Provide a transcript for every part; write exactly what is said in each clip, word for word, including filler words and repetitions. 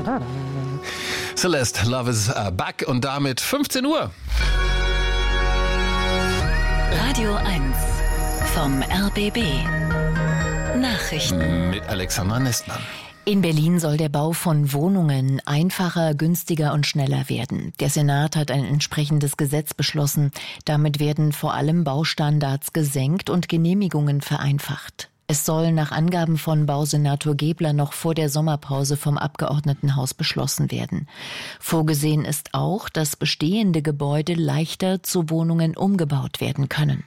Celeste, Love is Back und damit fünfzehn Uhr. Radio eins vom R B B. Nachrichten mit Alexandra Nestmann. In Berlin soll der Bau von Wohnungen einfacher, günstiger und schneller werden. Der Senat hat ein entsprechendes Gesetz beschlossen. Damit werden vor allem Baustandards gesenkt und Genehmigungen vereinfacht. Es soll nach Angaben von Bausenator Gebler noch vor der Sommerpause vom Abgeordnetenhaus beschlossen werden. Vorgesehen ist auch, dass bestehende Gebäude leichter zu Wohnungen umgebaut werden können.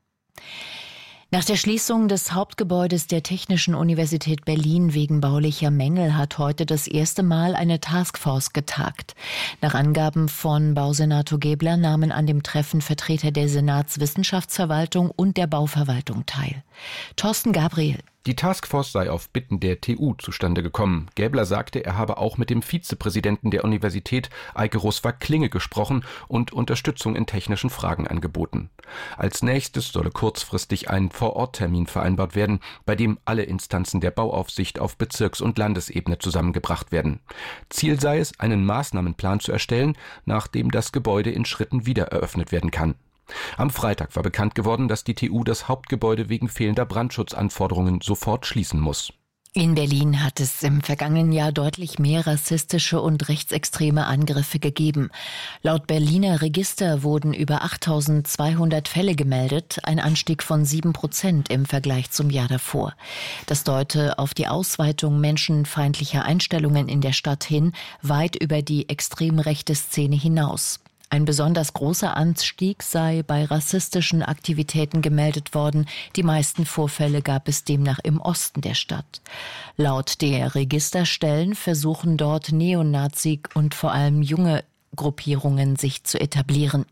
Nach der Schließung des Hauptgebäudes der Technischen Universität Berlin wegen baulicher Mängel hat heute das erste Mal eine Taskforce getagt. Nach Angaben von Bausenator Gebler nahmen an dem Treffen Vertreter der Senatswissenschaftsverwaltung und der Bauverwaltung teil. Thorsten Gabriel. Die Taskforce sei auf Bitten der T U zustande gekommen. Gäbler sagte, er habe auch mit dem Vizepräsidenten der Universität, Eike Roswag-Klinge, gesprochen und Unterstützung in technischen Fragen angeboten. Als nächstes solle kurzfristig ein Vor-Ort-Termin vereinbart werden, bei dem alle Instanzen der Bauaufsicht auf Bezirks- und Landesebene zusammengebracht werden. Ziel sei es, einen Maßnahmenplan zu erstellen, nachdem das Gebäude in Schritten wieder eröffnet werden kann. Am Freitag war bekannt geworden, dass die T U das Hauptgebäude wegen fehlender Brandschutzanforderungen sofort schließen muss. In Berlin hat es im vergangenen Jahr deutlich mehr rassistische und rechtsextreme Angriffe gegeben. Laut Berliner Register wurden über achttausendzweihundert Fälle gemeldet, ein Anstieg von sieben Prozent im Vergleich zum Jahr davor. Das deute auf die Ausweitung menschenfeindlicher Einstellungen in der Stadt hin, weit über die extrem rechte Szene hinaus. Ein besonders großer Anstieg sei bei rassistischen Aktivitäten gemeldet worden. Die meisten Vorfälle gab es demnach im Osten der Stadt. Laut der Registerstellen versuchen dort Neonazi und vor allem junge Gruppierungen sich zu etablieren.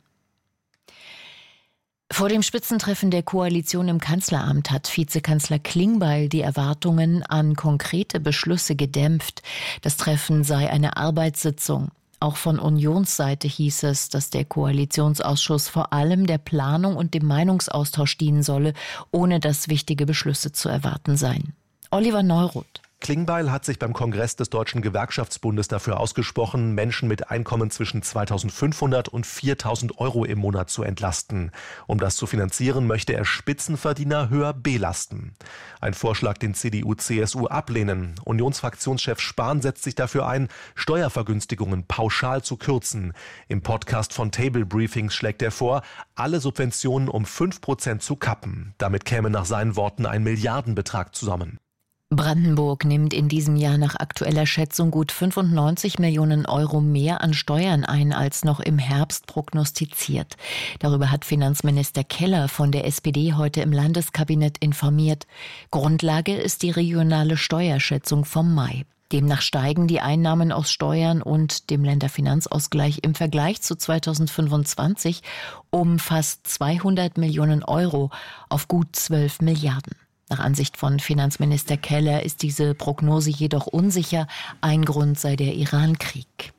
Vor dem Spitzentreffen der Koalition im Kanzleramt hat Vizekanzler Klingbeil die Erwartungen an konkrete Beschlüsse gedämpft. Das Treffen sei eine Arbeitssitzung. Auch von Unionsseite hieß es, dass der Koalitionsausschuss vor allem der Planung und dem Meinungsaustausch dienen solle, ohne dass wichtige Beschlüsse zu erwarten seien. Oliver Neuroth. Klingbeil hat sich beim Kongress des Deutschen Gewerkschaftsbundes dafür ausgesprochen, Menschen mit Einkommen zwischen zweitausendfünfhundert und viertausend Euro im Monat zu entlasten. Um das zu finanzieren, möchte er Spitzenverdiener höher belasten. Ein Vorschlag, den C D U C S U ablehnen. Unionsfraktionschef Spahn setzt sich dafür ein, Steuervergünstigungen pauschal zu kürzen. Im Podcast von Table Briefings schlägt er vor, alle Subventionen um fünf Prozent zu kappen. Damit käme nach seinen Worten ein Milliardenbetrag zusammen. Brandenburg nimmt in diesem Jahr nach aktueller Schätzung gut fünfundneunzig Millionen Euro mehr an Steuern ein, als noch im Herbst prognostiziert. Darüber hat Finanzminister Keller von der S P D heute im Landeskabinett informiert. Grundlage ist die regionale Steuerschätzung vom Mai. Demnach steigen die Einnahmen aus Steuern und dem Länderfinanzausgleich im Vergleich zu zweitausendfünfundzwanzig um fast zweihundert Millionen Euro auf gut zwölf Milliarden. Nach Ansicht von Finanzminister Keller ist diese Prognose jedoch unsicher. Ein Grund sei der Iran-Krieg.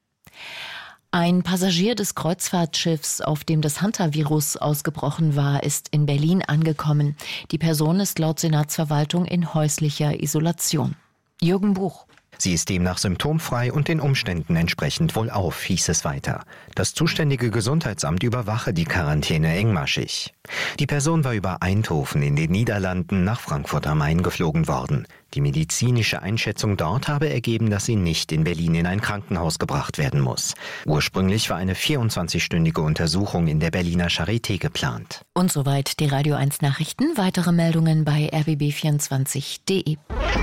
Ein Passagier des Kreuzfahrtschiffs, auf dem das Hantavirus ausgebrochen war, ist in Berlin angekommen. Die Person ist laut Senatsverwaltung in häuslicher Isolation. Jürgen Buch. Sie ist demnach symptomfrei und den Umständen entsprechend wohlauf, hieß es weiter. Das zuständige Gesundheitsamt überwache die Quarantäne engmaschig. Die Person war über Eindhoven in den Niederlanden nach Frankfurt am Main geflogen worden. Die medizinische Einschätzung dort habe ergeben, dass sie nicht in Berlin in ein Krankenhaus gebracht werden muss. Ursprünglich war eine vierundzwanzigstündige Untersuchung in der Berliner Charité geplant. Und soweit die Radio eins Nachrichten. Weitere Meldungen bei r b b vierundzwanzig punkt d e.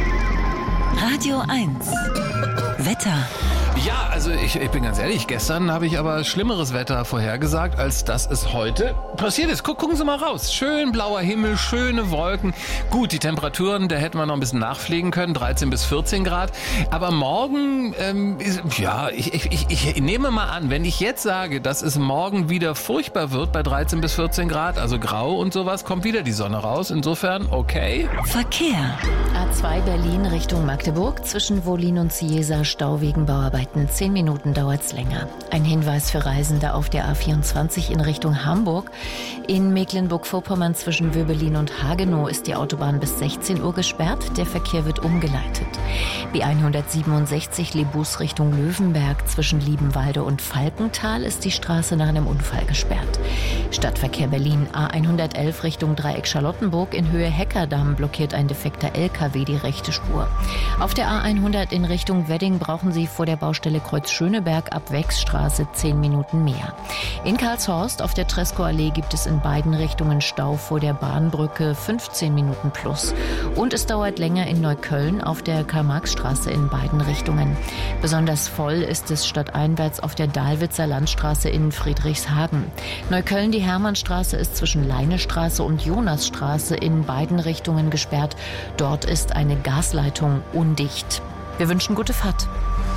Radio eins. Wetter. Ja, also ich, ich bin ganz ehrlich, gestern habe ich aber schlimmeres Wetter vorhergesagt, als dass es heute passiert ist. Guck, gucken Sie mal raus. Schön blauer Himmel, schöne Wolken. Gut, die Temperaturen, da hätten wir noch ein bisschen nachpflegen können, dreizehn bis vierzehn Grad. Aber morgen, ähm, ist, ja, ich, ich, ich, ich nehme mal an, wenn ich jetzt sage, dass es morgen wieder furchtbar wird bei dreizehn bis vierzehn Grad, also grau und sowas, kommt wieder die Sonne raus. Insofern, okay. Verkehr. A zwei Berlin Richtung Magdeburg, zwischen Wohlin und Ciesa Stau wegen Bauarbeiten Zeiten. Zehn Minuten dauert's länger. Ein Hinweis für Reisende auf der A vierundzwanzig in Richtung Hamburg. In Mecklenburg-Vorpommern zwischen Wöbelin und Hagenow ist die Autobahn bis sechzehn Uhr gesperrt. Der Verkehr wird umgeleitet. B hundertsiebenundsechzig Lebus Richtung Löwenberg zwischen Liebenwalde und Falkenthal ist die Straße nach einem Unfall gesperrt. Stadtverkehr Berlin A hundertelf Richtung Dreieck Charlottenburg in Höhe Heckerdamm blockiert ein defekter L K W die rechte Spur. Auf der A hundert in Richtung Wedding brauchen Sie vor der Baustelle Kreuz Schöneberg ab Wechsstraße zehn Minuten mehr. In Karlshorst auf der Tresco-Allee gibt es in beiden Richtungen Stau vor der Bahnbrücke fünfzehn Minuten plus. Und es dauert länger in Neukölln auf der Karl-Marx-Straße in beiden Richtungen. Besonders voll ist es stadteinwärts auf der Dahlwitzer Landstraße in Friedrichshagen. Neukölln, die Hermannstraße ist zwischen Leinestraße und Jonasstraße in beiden Richtungen gesperrt. Dort ist eine Gasleitung undicht. Wir wünschen gute Fahrt.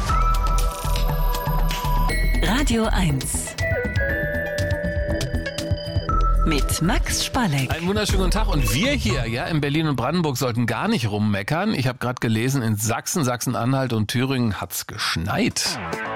Radio eins. Mit Max Spalleck. Einen wunderschönen guten Tag. Und wir hier, ja, in Berlin und Brandenburg sollten gar nicht rummeckern. Ich habe gerade gelesen, in Sachsen, Sachsen-Anhalt und Thüringen hat's geschneit.